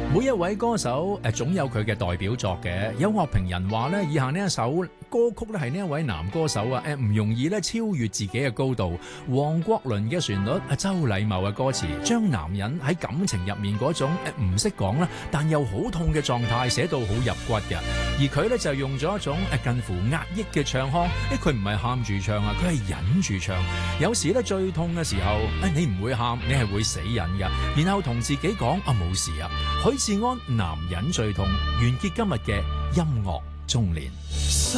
每一位歌手總有佢嘅代表作嘅。有樂評人話咧，以下呢一首歌曲咧係呢一位男歌手唔容易咧超越自己嘅高度。黃國倫嘅旋律，周禮茂嘅歌詞，將男人喺感情入面嗰種唔識講啦，但又好痛嘅狀態寫到好入骨嘅。而佢咧就用咗一種近乎壓抑嘅唱腔，佢唔係喊住唱啊，佢係忍住唱。有時咧最痛嘅時候，你唔會喊，你係會死忍㗎，然後同自己講冇事啊。許志安男人最痛，完結今日嘅音樂中年。